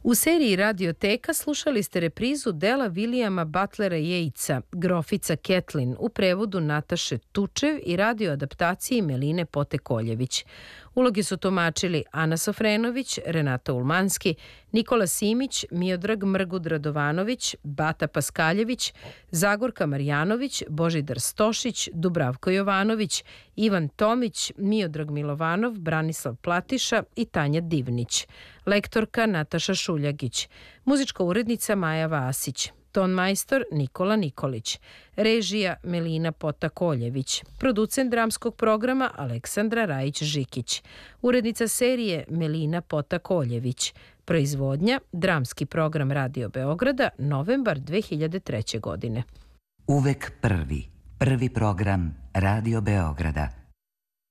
U seriji Radioteka slušali ste reprizu dela Williama Butlera Yeatsa, Grofica Ketlin, u prevodu Nataše Tučev i radioadaptaciji Meline Potekoljević. Uloge su tumačili Ana Sofrenović, Renata Ulmanski, Nikola Simić, Miodrag Mrgud Radovanović, Bata Paskaljević, Zagorka Marjanović, Božidar Stošić, Dubravko Jovanović, Ivan Tomić, Miodrag Milovanov, Branislav Platiša i Tanja Divnić. Lektorka Nataša Šuljagić. Muzička urednica Maja Vasić. Tonmajstor Nikola Nikolić. Režija Melina Potakoljević. Producent dramskog programa Aleksandra Rajić-Žikić. Urednica serije Melina Potakoljević. Proizvodnja Dramski program Radio Beograda, novembar 2003. godine. Uvek prvi. Prvi program Radio Beograda.